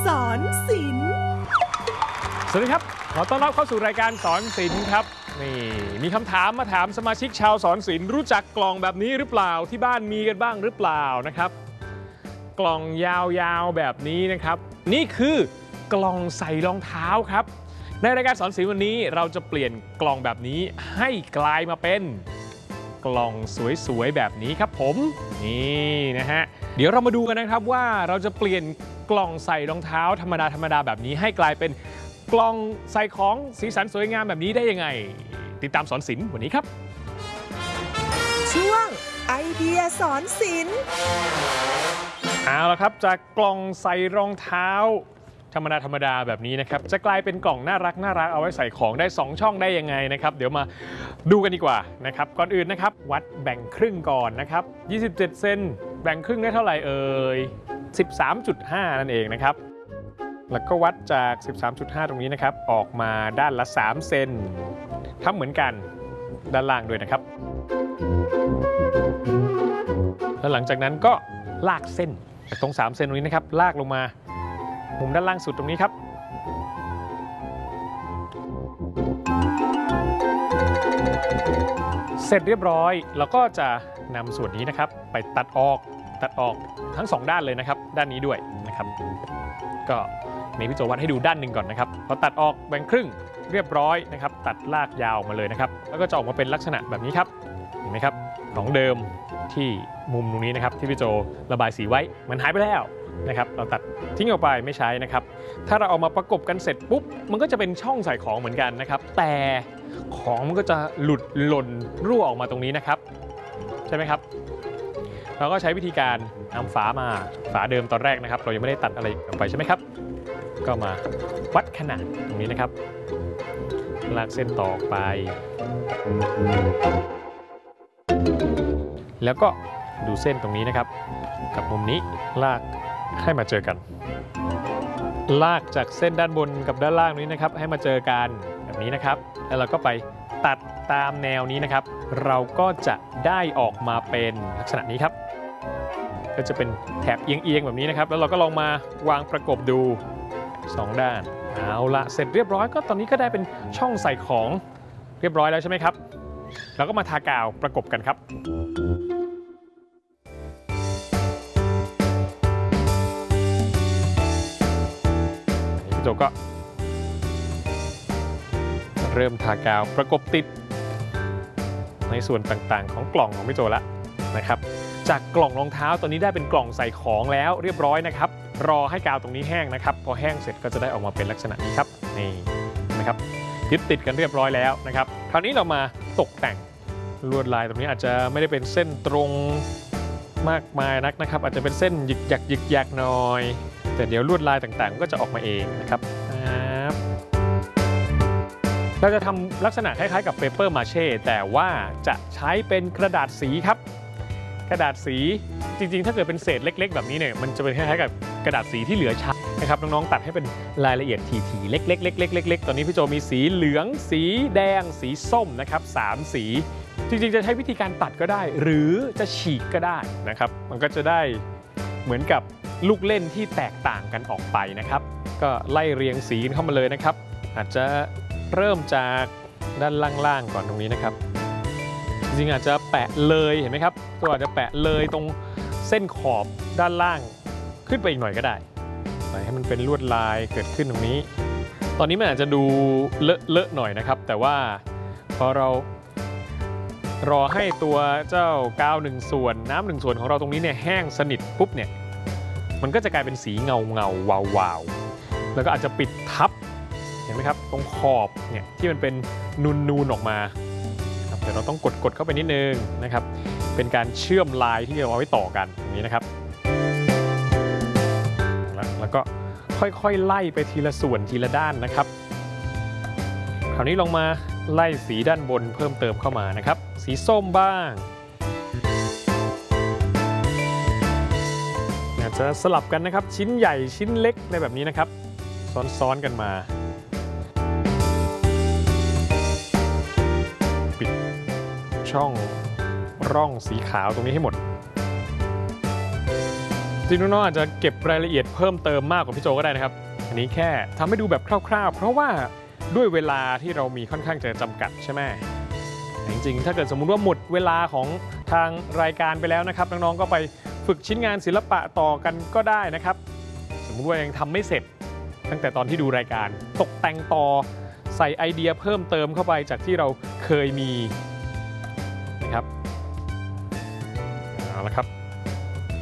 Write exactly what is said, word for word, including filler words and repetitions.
อนศิลป์สวัสดีครับขอต้อนรับเข้าสู่รายการสอนศิลป์ครับนี่มีคำถามมาถามสมาชิกชาวสอนศิลป์รู้จักกล่องแบบนี้หรือเปล่าที่บ้านมีกันบ้างหรือเปล่านะครับกล่องยาวๆแบบนี้นะครับนี่คือกล่องใส่รองเท้าครับในรายการสอนศิลป์วันนี้เราจะเปลี่ยนกล่องแบบนี้ให้กลายมาเป็นกล่องสวยๆแบบนี้ครับผมนี่นะฮะเดี๋ยวเรามาดูกันนะครับว่าเราจะเปลี่ยนกล่องใส่รองเท้าธรรมดาธรรมดาแบบนี้ให้กลายเป็นกล่องใส่ของสีสันสวยงามแบบนี้ได้ยังไงติดตามสอนศิลป์วันนี้ครับช่วงไอเดียสอนศิลป์เอาละครับจากกล่องใส่รองเท้าธรรมดาธรรมดาแบบนี้นะครับจะกลายเป็นกล่องน่ารักน่ารักเอาไว้ใส่ของได้สองช่องได้ยังไงนะครับเดี๋ยวมาดูกันดีกว่านะครับก่อนอื่นนะครับวัดแบ่งครึ่งก่อนนะครับยี่สิบเจ็ดเซนแบ่งครึ่งได้เท่าไหร่เอ่ย สิบสามจุดห้า นั่นเองนะครับแล้วก็วัดจาก สิบสามจุดห้า ตรงนี้นะครับออกมาด้านละสามเซนทำเหมือนกันด้านล่างด้วยนะครับแล้วหลังจากนั้นก็ลากเส้นตรงสามเซนตรงนี้นะครับลากลงมามุมด้านล่างสุดตรงนี้ครับเสร็จเรียบร้อยแล้วก็จะนำส่วนนี้นะครับไปตัดออกตัดออกทั้งสองด้านเลยนะครับด้านนี้ด้วยนะครับก็มีพี่โจวัดให้ดูด้านหนึ่งก่อนนะครับพอตัดออกแบ่งครึ่งเรียบร้อยนะครับตัดลากยาวมาเลยนะครับแล้วก็จะออกมาเป็นลักษณะแบบนี้ครับเห็นไหมครับของเดิมที่มุมตรงนี้นะครับที่พี่โจระบายสีไว้มันหายไปแล้วนะครับเราตัดทิ้งออกไปไม่ใช้นะครับถ้าเราเอามาประกบกันเสร็จปุ๊บมันก็จะเป็นช่องใส่ของเหมือนกันนะครับแต่ของมันก็จะหลุดหล่นรั่วออกมาตรงนี้นะครับใช่ไหมครับเราก็ใช้วิธีการนำฝามาฝาเดิมตอนแรกนะครับเรายังไม่ได้ตัดอะไรออกไปใช่ไหมครับก็มาวัดขนาดตรงนี้นะครับลากเส้นต่อไปแล้วก็ดูเส้นตรงนี้นะครับกับมุมนี้ลากให้มาเจอกันลากจากเส้นด้านบนกับด้านล่างนี้นะครับให้มาเจอกันแบบนี้นะครับแล้วเราก็ไปตัดตามแนวนี้นะครับเราก็จะได้ออกมาเป็นลักษณะนี้ครับก็จะเป็นแถบเอียงๆแบบนี้นะครับแล้วเราก็ลองมาวางประกบดูสองด้านเอาละเสร็จเรียบร้อยก็ตอนนี้ก็ได้เป็นช่องใส่ของเรียบร้อยแล้วใช่ไหมครับเราก็มาทากาวประกบกันครับพี่โจก็เริ่มทากาวประกบติดในส่วนต่างๆของกล่องของพี่โจแล้วนะครับจากกล่องรองเท้าตัวนี้ได้เป็นกล่องใส่ของแล้วเรียบร้อยนะครับรอให้กาวตรงนี้แห้งนะครับพอแห้งเสร็จก็จะได้ออกมาเป็นลักษณะนี้ครับนี่นะครับยึดติดกันเรียบร้อยแล้วนะครับคราวนี้เรามาตกแต่งลวดลายตรงนี้อาจจะไม่ได้เป็นเส้นตรงมากมายนักนะครับอาจจะเป็นเส้นหยิกหยักหยิกหยักหน่อยแต่เดี๋ยวลวดลายต่างๆก็จะออกมาเองนะครับเราจะทำลักษณะคล้ายๆกับเปเปอร์มาเช่แต่ว่าจะใช้เป็นกระดาษสีครับกระดาษสีจริงๆถ้าเกิดเป็นเศษเล็กๆแบบนี้เนี่ยมันจะเป็นคล้ายๆกับกระดาษสีที่เหลือใช้นะครับน้องๆตัดให้เป็นรายละเอียดทีๆเล็กๆๆๆๆตอนนี้พี่โจมีสีเหลืองสีแดงสีส้มนะครับสามสีจริงๆจะใช้วิธีการตัดก็ได้หรือจะฉีกก็ได้นะครับมันก็จะได้เหมือนกับลูกเล่นที่แตกต่างกันออกไปนะครับก็ไล่เรียงสีเข้ามาเลยนะครับอาจจะเริ่มจากด้านล่างๆก่อนตรงนี้นะครับจริงๆอาจจะแปะเลยเห็นไหมครับตัวอาจจะแปะเลยตรงเส้นขอบด้านล่างขึ้นไปอีกหน่อยก็ได้ไปให้มันเป็นลวดลายเกิดขึ้นตรงนี้ตอนนี้มันอาจจะดูเลอะๆหน่อยนะครับแต่ว่าพอเรารอให้ตัวเจ้ากาวหนึ่งส่วนน้ำหนึ่งส่วนของเราตรงนี้เนี่ยแห้งสนิทปุ๊บเนี่ยมันก็จะกลายเป็นสีเงาเงาวาววาวแล้วก็อาจจะปิดทับเห็นไหมครับตรงขอบเนี่ยที่มันเป็นนูนนูนออกมาเดี๋ยวเราต้องกดกดเข้าไปนิดนึงนะครับเป็นการเชื่อมลายที่เราเอาไว้ต่อกันอย่างนี้นะครับแล้วก็ค่อยๆไล่ไปทีละส่วนทีละด้านนะครับคราวนี้ลงมาไล่สีด้านบนเพิ่มเติมเข้ามานะครับสีส้มบ้างอาจจะสลับกันนะครับชิ้นใหญ่ชิ้นเล็กในแบบนี้นะครับซ้อนๆกันมาปิดช่องร่องสีขาวตรงนี้ให้หมดจริงๆน้องๆอาจจะเก็บรายละเอียดเพิ่มเติมมากกว่าพี่โจก็ได้นะครับอันนี้แค่ทำให้ดูแบบคร่าวๆเพราะว่าด้วยเวลาที่เรามีค่อนข้างจะจำกัดใช่ไหมจริงๆถ้าเกิดสมมุติว่าหมดเวลาของทางรายการไปแล้วนะครับน้องๆก็ไปฝึกชิ้นงานศิลปะต่อกันก็ได้นะครับสมมุติว่ายังทำไม่เสร็จตั้งแต่ตอนที่ดูรายการตกแต่งต่อใส่ไอเดียเพิ่มเติมเข้าไปจากที่เราเคยมีนะครับเอาละครับ